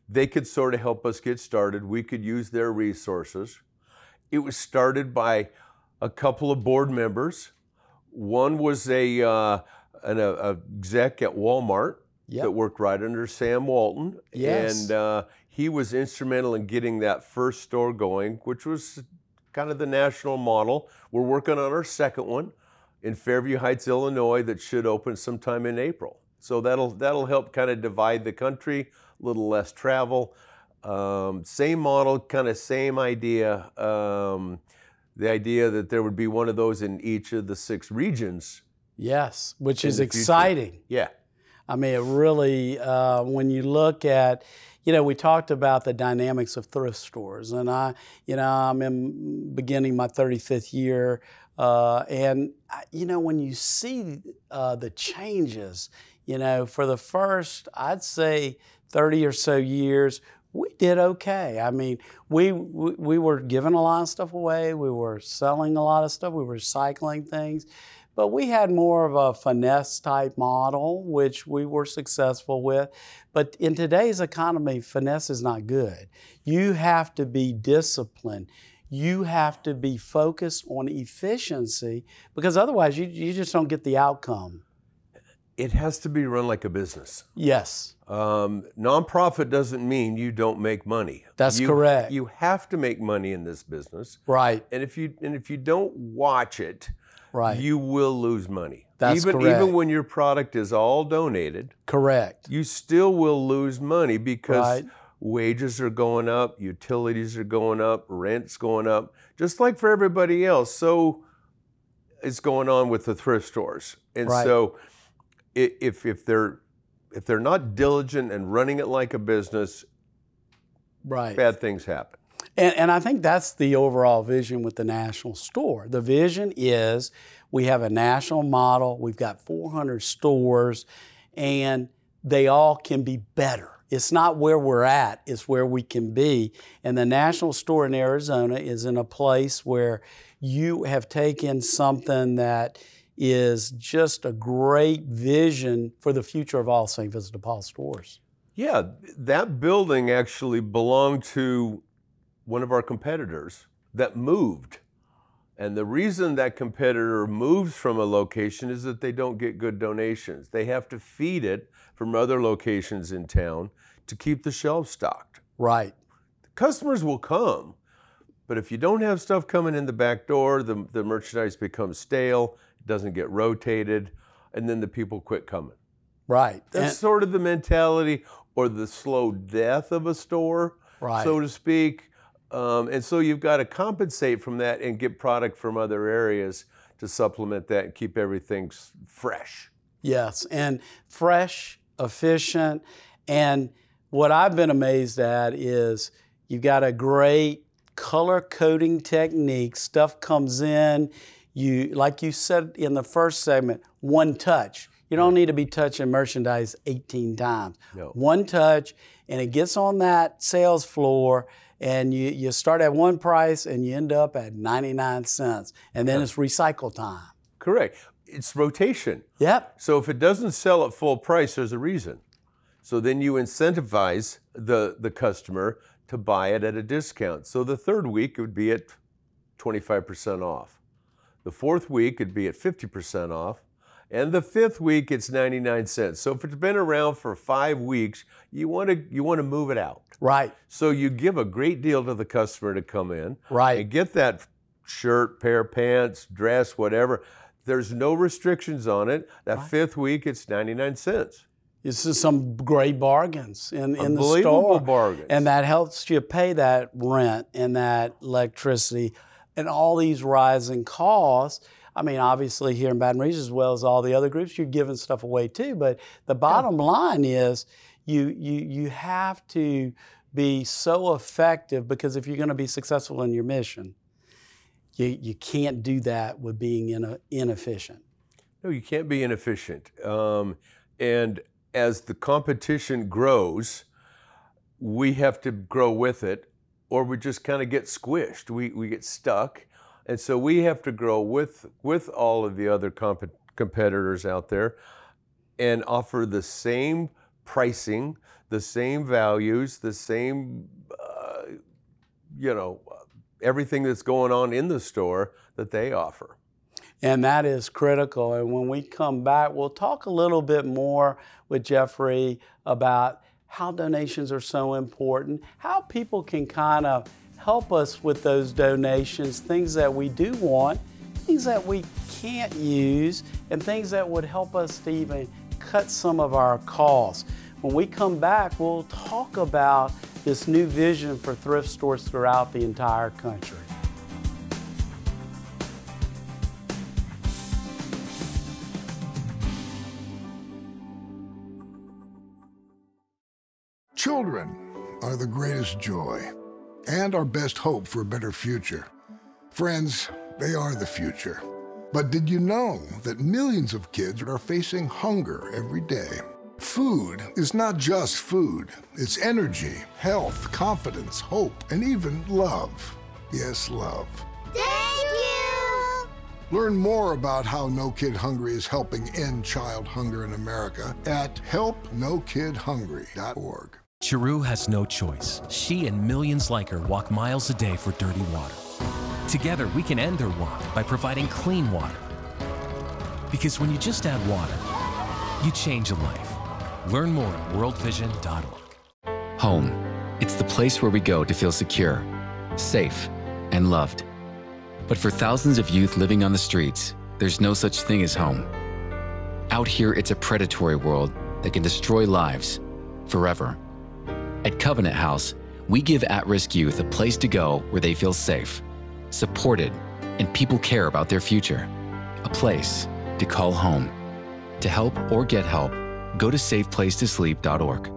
they could sort of help us get started. We could use their resources. It was started by a couple of board members. One was an exec at Walmart that worked right under Sam Walton. Yes. And he was instrumental in getting that first store going, which was kind of the national model. We're working on our second one in Fairview Heights, Illinois, that should open sometime in April. So that'll help kind of divide the country, a little less travel. Same model, kind of same idea. The idea that there would be one of those in each of the 6 regions. Yes, which is in the future. exciting. Yeah. I mean, it really, when you look at, we talked about the dynamics of thrift stores, and I'm beginning my 35th year, and when you see the changes, for the first, I'd say 30 or so years, we did okay. I mean, we were giving a lot of stuff away. We were selling a lot of stuff. We were recycling things. But we had more of a finesse type model, which we were successful with. But in today's economy, finesse is not good. You have to be disciplined. You have to be focused on efficiency, because otherwise you just don't get the outcome. It has to be run like a business. Yes. Nonprofit doesn't mean you don't make money. That's correct. You have to make money in this business. Right. And if you don't watch it, right, you will lose money. That's correct. Even when your product is all donated. Correct. You still will lose money because right, wages are going up, utilities are going up, rent's going up, just like for everybody else. So it's going on with the thrift stores. And right, so if they're not diligent and running it like a business, right, bad things happen. And I think that's the overall vision with the national store. The vision is we have a national model, we've got 400 stores, and they all can be better. It's not where we're at, it's where we can be. And the national store in Arizona is in a place where you have taken something that is just a great vision for the future of all St. Vincent de Paul stores. Yeah, that building actually belonged to one of our competitors that moved. And the reason that competitor moves from a location is that they don't get good donations. They have to feed it from other locations in town to keep the shelves stocked. Right. The customers will come, but if you don't have stuff coming in the back door, the merchandise becomes stale, it doesn't get rotated, and then the people quit coming. Right. That's sort of the mentality or the slow death of a store, right, so to speak. And so you've got to compensate from that and get product from other areas to supplement that and keep everything fresh. Yes, and fresh, efficient, and what I've been amazed at is you've got a great color coding technique. Stuff comes in, like you said in the first segment, one touch. You don't need to be touching merchandise 18 times. No. One touch, and it gets on that sales floor, and you start at one price and you end up at 99 cents. And then it's recycle time. Correct. It's rotation. Yep. So if it doesn't sell at full price, there's a reason. So then you incentivize the customer to buy it at a discount. So the third week it would be at 25% off. The fourth week it'd be at 50% off. And the fifth week it's 99 cents. So if it's been around for 5 weeks, you want to move it out. Right. So you give a great deal to the customer to come in. Right. And get that shirt, pair of pants, dress, whatever. There's no restrictions on it. That fifth week it's 99 cents. This is some great bargains in the store. Unbelievable bargains. And that helps you pay that rent and that electricity and all these rising costs. I mean, obviously here in Baton Rouge, as well as all the other groups, you're giving stuff away too. But the bottom line is you have to be so effective, because if you're going to be successful in your mission, you can't do that with being inefficient. No, you can't be inefficient. And as the competition grows, we have to grow with it, or we just kind of get squished. We get stuck. And so we have to grow with all of the other competitors out there and offer the same pricing, the same values, the same, everything that's going on in the store that they offer. And that is critical. And when we come back, we'll talk a little bit more with Jeffrey about how donations are so important, how people can kind of help us with those donations, things that we do want, things that we can't use, and things that would help us to even cut some of our costs. When we come back, we'll talk about this new vision for thrift stores throughout the entire country. Children are the greatest joy and our best hope for a better future. Friends, they are the future. But did you know that millions of kids are facing hunger every day? Food is not just food. It's energy, health, confidence, hope, and even love. Yes, love. Thank you! Learn more about how No Kid Hungry is helping end child hunger in America at helpnokidhungry.org. Chiru has no choice. She and millions like her walk miles a day for dirty water. Together, we can end their walk by providing clean water. Because when you just add water, you change a life. Learn more at worldvision.org. Home. It's the place where we go to feel secure, safe, and loved. But for thousands of youth living on the streets, there's no such thing as home. Out here, it's a predatory world that can destroy lives forever. At Covenant House, we give at-risk youth a place to go where they feel safe, supported, and people care about their future. A place to call home. To help or get help, go to safeplacetosleep.org.